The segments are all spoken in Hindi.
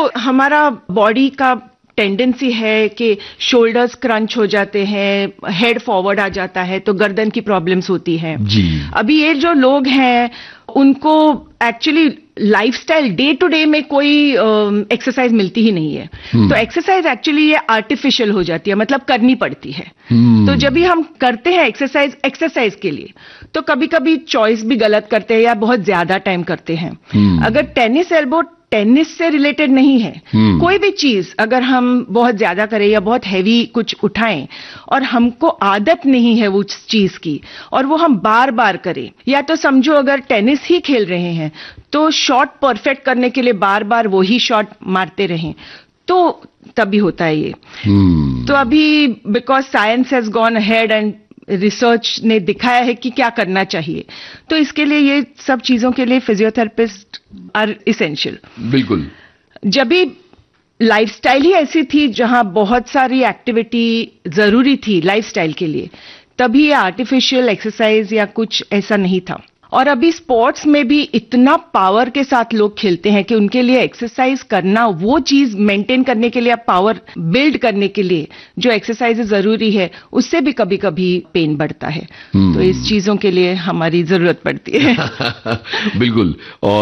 हमारा बॉडी का टेंडेंसी है कि शोल्डर्स क्रंच हो जाते हैं, हेड फॉरवर्ड आ जाता है, तो गर्दन की प्रॉब्लम्स होती हैं जी। अभी ये जो लोग हैं उनको actually lifestyle day to day में कोई एक्सरसाइज मिलती ही नहीं है। तो एक्सरसाइज एक्चुअली ये आर्टिफिशियल हो जाती है, मतलब करनी पड़ती है। तो जब भी हम करते हैं एक्सरसाइज के लिए, तो कभी कभी चॉइस भी गलत करते हैं या बहुत ज्यादा टाइम करते हैं। अगर टेनिस एल्बो टेनिस से रिलेटेड नहीं है, कोई भी चीज अगर हम बहुत ज्यादा करें या बहुत हैवी कुछ उठाएं और हमको आदत नहीं है उस चीज की और वो हम बार बार करें, या तो समझो अगर टेनिस ही खेल रहे हैं तो शॉट परफेक्ट करने के लिए बार बार वो ही शॉट मारते रहें, तो तभी होता है ये। तो अभी because science has gone ahead and research ने दिखाया है कि क्या करना चाहिए, तो इसके लिए ये सब चीजों के लिए फिजियोथेरेपिस्ट आर इसेंशियल। बिल्कुल। जब भी लाइफस्टाइल ही ऐसी थी जहां बहुत सारी एक्टिविटी जरूरी थी लाइफस्टाइल के लिए, तभी ये आर्टिफिशियल एक्सरसाइज या कुछ ऐसा नहीं था। और अभी स्पोर्ट्स में भी इतना पावर के साथ लोग खेलते हैं कि उनके लिए एक्सरसाइज करना, वो चीज मेंटेन करने के लिए, पावर बिल्ड करने के लिए जो एक्सरसाइज जरूरी है, उससे भी कभी कभी पेन बढ़ता है। तो इस चीजों के लिए हमारी जरूरत पड़ती है। बिल्कुल।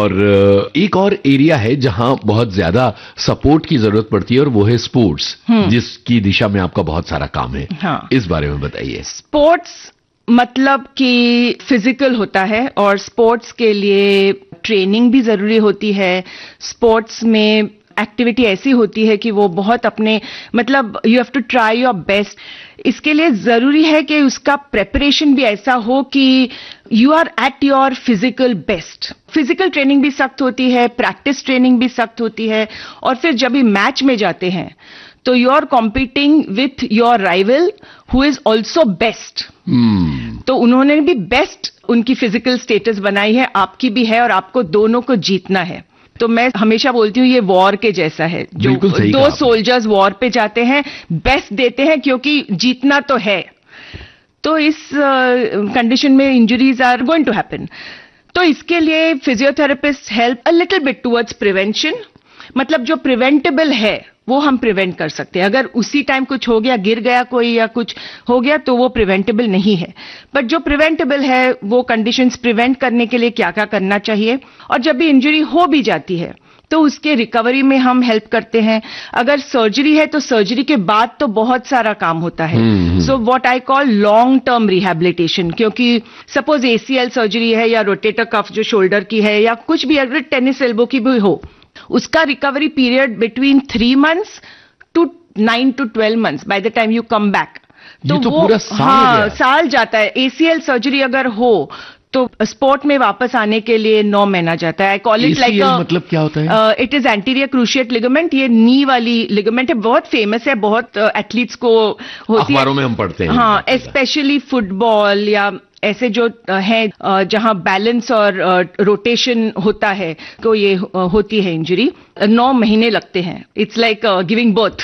और एक और एरिया है जहां बहुत ज्यादा सपोर्ट की जरूरत पड़ती है और वो है स्पोर्ट्स, जिसकी दिशा में आपका बहुत सारा काम है। हाँ। इस बारे में बताइए। स्पोर्ट्स मतलब कि फिजिकल होता है और स्पोर्ट्स के लिए ट्रेनिंग भी जरूरी होती है। स्पोर्ट्स में एक्टिविटी ऐसी होती है कि वो बहुत अपने, मतलब you have to try your best. इसके लिए जरूरी है कि उसका प्रेपरेशन भी ऐसा हो कि you are at your physical best. Physical training भी सख्त होती है, प्रैक्टिस ट्रेनिंग भी सख्त होती है, और फिर जब भी मैच में जाते हैं तो you are competing with your rival who is also best. तो उन्होंने भी बेस्ट उनकी फिजिकल स्टेटस बनाई है, आपकी भी है, और आपको दोनों को जीतना है। तो मैं हमेशा बोलती हूँ ये वॉर के जैसा है, जो दो सोल्जर्स वॉर पे जाते हैं, बेस्ट देते हैं क्योंकि जीतना तो है। तो इस कंडीशन में injuries are going to happen. तो इसके लिए physiotherapist help a little bit towards prevention, मतलब जो प्रिवेंटेबल है वो हम प्रिवेंट कर सकते हैं। अगर उसी टाइम कुछ हो गया, गिर गया कोई या कुछ हो गया, तो वो प्रिवेंटेबल नहीं है। बट जो प्रिवेंटेबल है वो कंडीशंस प्रिवेंट करने के लिए क्या क्या करना चाहिए, और जब भी इंजरी हो भी जाती है तो उसके रिकवरी में हम हेल्प करते हैं। अगर सर्जरी है तो सर्जरी के बाद तो बहुत सारा काम होता है। So what I call long term rehabilitation, क्योंकि सपोज ACL सर्जरी है या रोटेटर कफ जो शोल्डर की है, या कुछ भी अगर टेनिस एल्बो की भी हो, उसका recovery period between 3 months to 9 to 12 months by the time you come back. तो वो पूरा साल, साल जाता है। ACL सर्जरी अगर हो तो स्पोर्ट में वापस आने के लिए 9 महीना जाता है। आई कॉल इट लाइक, मतलब क्या होता है? It is anterior cruciate ligament. ये नी वाली लिगामेंट है, बहुत फेमस है, बहुत एथलीट्स को होती है, अखबारों में हम पढ़ते हैं। हाँ, स्पेशली फुटबॉल या ऐसे जो है जहां बैलेंस और रोटेशन होता है, तो ये होती है इंजरी। 9 महीने लगते हैं। It's like giving birth,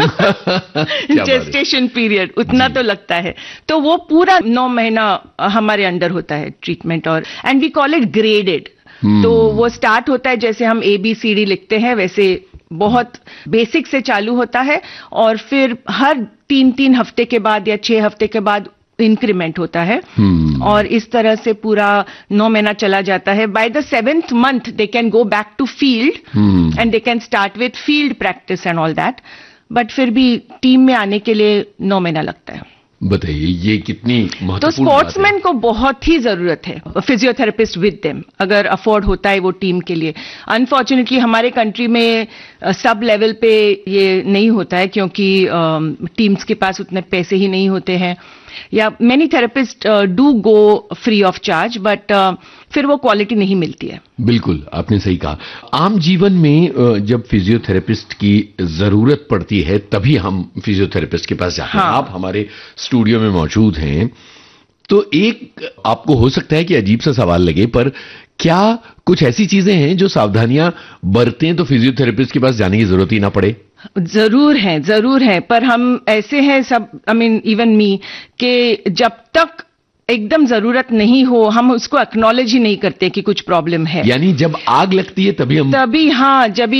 gestation period उतना तो लगता है। तो वो पूरा 9 महीना हमारे अंडर होता है ट्रीटमेंट, और and we call it graded. तो वो स्टार्ट होता है जैसे हम ABCD लिखते हैं, वैसे बहुत बेसिक से चालू होता है, और फिर हर 3 हफ्ते के बाद या 6 हफ्ते के बाद इंक्रीमेंट होता है। और इस तरह से पूरा 9 महीना चला जाता है। By the 7th month they can go back to field and they can start with field practice and all that, but फिर भी टीम में आने के लिए 9 महीना लगता है। बताइए ये कितनी महत्वपूर्ण तो स्पोर्ट्समैन को बहुत ही जरूरत है फिजियोथेरेपिस्ट विद देम, अगर अफोर्ड होता है वो टीम के लिए। अनफॉर्चुनेटली हमारे कंट्री में सब लेवल पे ये नहीं होता है, क्योंकि टीम्स के पास उतने पैसे ही नहीं होते हैं, या many therapist do go free of charge, but फिर वो क्वालिटी नहीं मिलती है। बिल्कुल, आपने सही कहा। आम जीवन में जब फिजियोथेरेपिस्ट की जरूरत पड़ती है तभी हम फिजियोथेरेपिस्ट के पास जाते हैं। आप हमारे स्टूडियो में मौजूद हैं, तो एक आपको हो सकता है कि अजीब सा सवाल लगे, पर क्या कुछ ऐसी चीजें हैं जो सावधानियां बरतें तो फिजियोथेरेपिस्ट के पास जाने की जरूरत ही ना पड़े? जरूर है, पर हम ऐसे हैं सब, आई मीन इवन मी, कि जब तक एकदम जरूरत नहीं हो हम उसको एक्नॉलेज ही नहीं करते कि कुछ प्रॉब्लम है। यानी जब आग लगती है तभी हम, जब